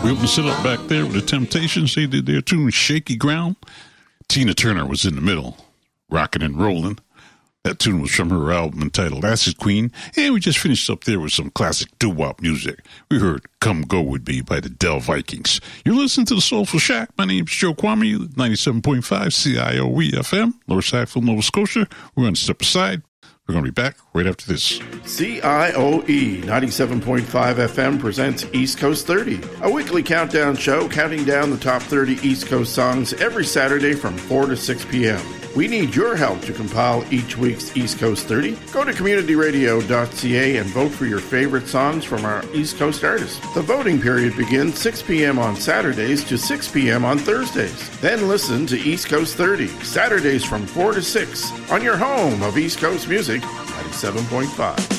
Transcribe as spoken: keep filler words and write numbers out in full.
We opened the set up back there with the Temptations. They did their tune, Shaky Ground. Tina Turner was in the middle, rocking and rolling. That tune was from her album entitled Acid Queen. And we just finished up there with some classic doo-wop music. We heard Come Go With Me by the Del Vikings. You're listening to the Soulful Shack. My name's Joe Kwame, ninety-seven point five C I O E F M, Lower Sackville, Nova Scotia. We're going to step aside. We're going to be back right after this. C I O E ninety-seven point five F M presents East Coast thirty, a weekly countdown show counting down the top thirty East Coast songs every Saturday from four to six p.m. We need your help to compile each week's East Coast thirty. Go to community radio dot c a and vote for your favorite songs from our East Coast artists. The voting period begins six p.m. on Saturdays to six p.m. on Thursdays. Then listen to East Coast thirty, Saturdays from four to six, on your home of East Coast music, ninety-seven point five.